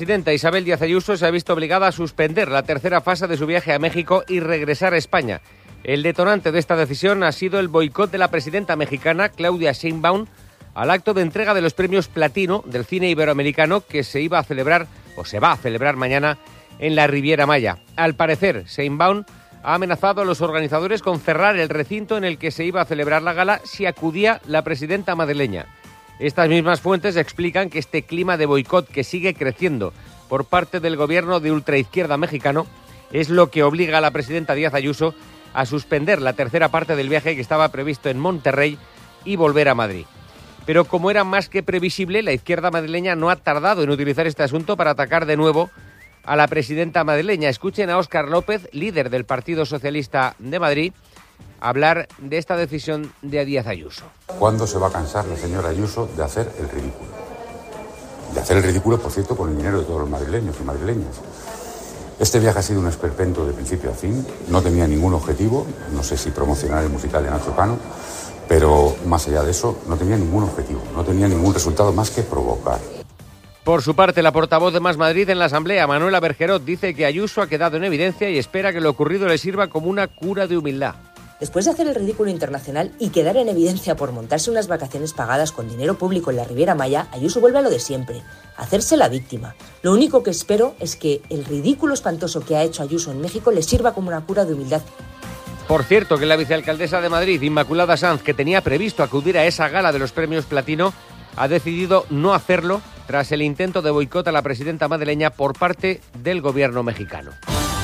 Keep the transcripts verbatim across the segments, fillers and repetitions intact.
La presidenta Isabel Díaz Ayuso se ha visto obligada a suspender la tercera fase de su viaje a México y regresar a España. El detonante de esta decisión ha sido el boicot de la presidenta mexicana Claudia Sheinbaum al acto de entrega de los premios Platino del cine iberoamericano que se iba a celebrar o se va a celebrar mañana en la Riviera Maya. Al parecer, Sheinbaum ha amenazado a los organizadores con cerrar el recinto en el que se iba a celebrar la gala si acudía la presidenta madrileña. Estas mismas fuentes explican que este clima de boicot que sigue creciendo por parte del gobierno de ultraizquierda mexicano es lo que obliga a la presidenta Díaz Ayuso a suspender la tercera parte del viaje que estaba previsto en Monterrey y volver a Madrid. Pero como era más que previsible, la izquierda madrileña no ha tardado en utilizar este asunto para atacar de nuevo a la presidenta madrileña. Escuchen a Óscar López, líder del Partido Socialista de Madrid, hablar de esta decisión de Díaz Ayuso. ¿Cuándo se va a cansar la señora Ayuso de hacer el ridículo? De hacer el ridículo, por cierto, con el dinero de todos los madrileños y madrileñas. Este viaje ha sido un esperpento de principio a fin, no tenía ningún objetivo, no sé si promocionar el musical de Nacho Cano, pero más allá de eso no tenía ningún objetivo, no tenía ningún resultado más que provocar. Por su parte, la portavoz de Más Madrid en la Asamblea, Manuela Bergerot, dice que Ayuso ha quedado en evidencia y espera que lo ocurrido le sirva como una cura de humildad. Después de hacer el ridículo internacional y quedar en evidencia por montarse unas vacaciones pagadas con dinero público en la Riviera Maya, Ayuso vuelve a lo de siempre, a hacerse la víctima. Lo único que espero es que el ridículo espantoso que ha hecho Ayuso en México le sirva como una cura de humildad. Por cierto, que la vicealcaldesa de Madrid, Inmaculada Sanz, que tenía previsto acudir a esa gala de los premios Platino, ha decidido no hacerlo tras el intento de boicot a la presidenta madrileña por parte del gobierno mexicano.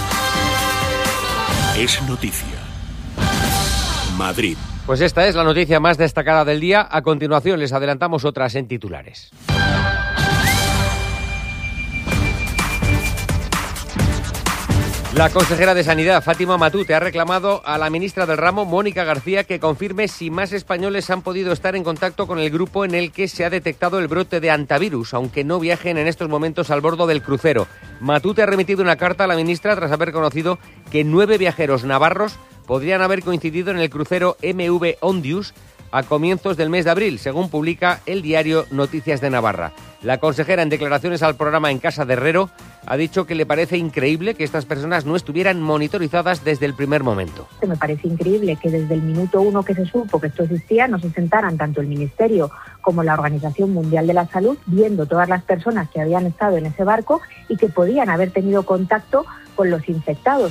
Es noticia. Madrid. Pues esta es la noticia más destacada del día. A continuación les adelantamos otras en titulares. La consejera de Sanidad, Fátima Matute, ha reclamado a la ministra del ramo, Mónica García, que confirme si más españoles han podido estar en contacto con el grupo en el que se ha detectado el brote de hantavirus, aunque no viajen en estos momentos al bordo del crucero. Matute ha remitido una carta a la ministra tras haber conocido que nueve viajeros navarros podrían haber coincidido en el crucero M V Ondius a comienzos del mes de abril, según publica el diario Noticias de Navarra. La consejera, en declaraciones al programa En Casa de Herrero, ha dicho que le parece increíble que estas personas no estuvieran monitorizadas desde el primer momento. Me parece increíble que desde el minuto uno que se supo que esto existía no se sentaran tanto el Ministerio como la Organización Mundial de la Salud viendo todas las personas que habían estado en ese barco y que podían haber tenido contacto con los infectados.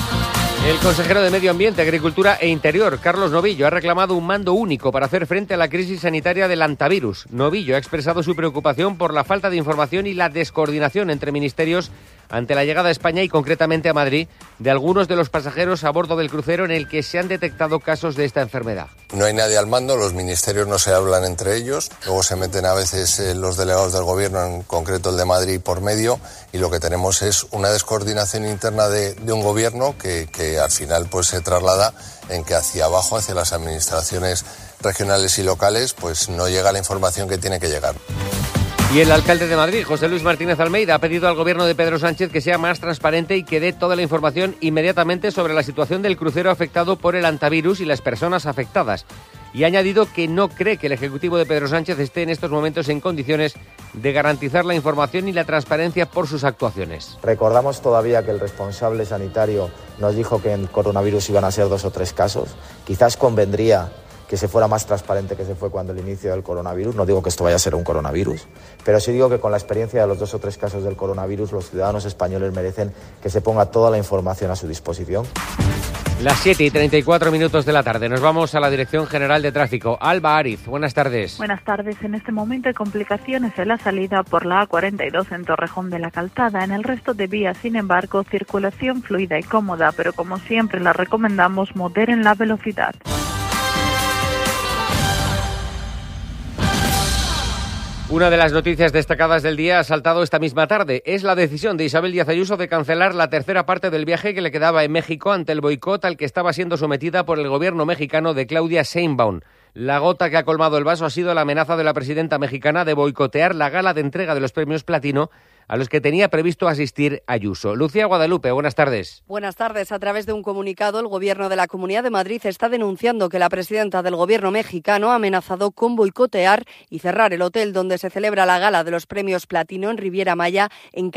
El consejero de Medio Ambiente, Agricultura e Interior, Carlos Novillo, ha reclamado un mando único para hacer frente a la crisis sanitaria del hantavirus. Novillo ha expresado su preocupación por la falta de información y la descoordinación entre ministerios ante la llegada a España y concretamente a Madrid de algunos de los pasajeros a bordo del crucero en el que se han detectado casos de esta enfermedad. No hay nadie al mando, los ministerios no se hablan entre ellos, luego se meten a veces eh, los delegados del gobierno, en concreto el de Madrid, por medio, y lo que tenemos es una descoordinación interna de, de un gobierno que, que al final pues se traslada en que hacia abajo, hacia las administraciones regionales y locales, pues no llega la información que tiene que llegar. Y el alcalde de Madrid, José Luis Martínez Almeida, ha pedido al gobierno de Pedro Sánchez que sea más transparente y que dé toda la información inmediatamente sobre la situación del crucero afectado por el hantavirus y las personas afectadas. Y ha añadido que no cree que el Ejecutivo de Pedro Sánchez esté en estos momentos en condiciones de garantizar la información y la transparencia por sus actuaciones. Recordamos todavía que el responsable sanitario nos dijo que en coronavirus iban a ser dos o tres casos. Quizás convendría que se fuera más transparente que se fue cuando el inicio del coronavirus. No digo que esto vaya a ser un coronavirus, pero sí digo que con la experiencia de los dos o tres casos del coronavirus, los ciudadanos españoles merecen que se ponga toda la información a su disposición. Las siete y treinta y cuatro minutos de la tarde. Nos vamos a la Dirección General de Tráfico. Alba Ariz, buenas tardes. Buenas tardes. En este momento hay complicaciones en la salida por la A cuarenta y dos en Torrejón de la Calzada. En el resto de vías, sin embargo, circulación fluida y cómoda, pero como siempre la recomendamos, moderen la velocidad. Una de las noticias destacadas del día ha saltado esta misma tarde. Es la decisión de Isabel Díaz Ayuso de cancelar la tercera parte del viaje que le quedaba en México ante el boicot al que estaba siendo sometida por el gobierno mexicano de Claudia Sheinbaum. La gota que ha colmado el vaso ha sido la amenaza de la presidenta mexicana de boicotear la gala de entrega de los premios Platino a los que tenía previsto asistir Ayuso. Lucía Guadalupe, buenas tardes. Buenas tardes. A través de un comunicado, el Gobierno de la Comunidad de Madrid está denunciando que la presidenta del Gobierno mexicano ha amenazado con boicotear y cerrar el hotel donde se celebra la gala de los premios Platino en Riviera Maya en